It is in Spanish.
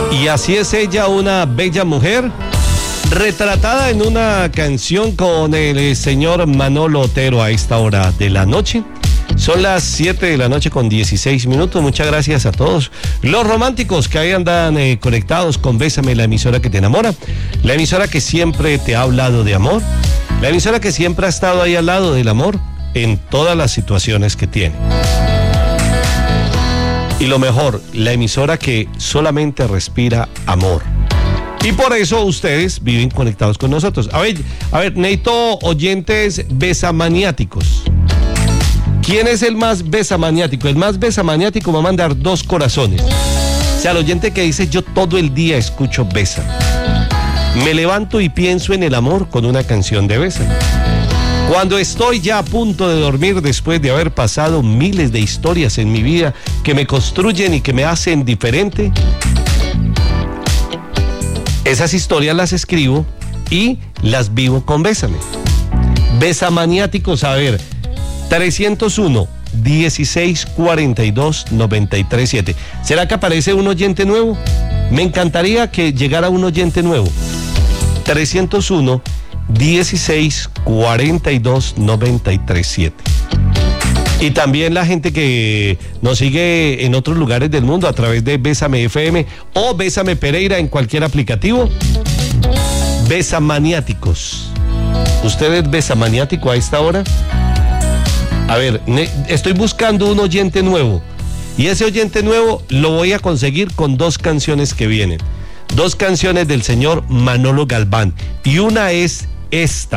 Y así es ella, una bella mujer, retratada en una canción con el señor Manolo Otero a esta hora de la noche. Son las 7 de la noche con 16 minutos. Muchas gracias a todos los románticos que ahí andan conectados con Bésame, la emisora que te enamora, la emisora que siempre te ha hablado de amor, la emisora que siempre ha estado ahí al lado del amor en todas las situaciones que tiene. Y lo mejor, la emisora que solamente respira amor. Y por eso ustedes viven conectados con nosotros. A ver, necesito oyentes besamaniáticos. ¿Quién es el más besamaniático? El más besamaniático va a mandar 2 corazones. O sea, el oyente que dice: yo todo el día escucho Bésame. Me levanto y pienso en el amor con una canción de Bésame. Cuando estoy ya a punto de dormir después de haber pasado miles de historias en mi vida que me construyen y que me hacen diferente, esas historias las escribo y las vivo con Bésame. Besamaniáticos, a ver, 301-1642-937. ¿Será que aparece un oyente nuevo? Me encantaría que llegara un oyente nuevo. 301-1642-937. Y también la gente que nos sigue en otros lugares del mundo a través de Bésame FM o Bésame Pereira en cualquier aplicativo. Besamaniáticos. ¿Usted es besamaniático a esta hora? A ver, estoy buscando un oyente nuevo. Y ese oyente nuevo lo voy a conseguir con 2 canciones que vienen. 2 canciones del señor Manolo Galván. Y una es esta.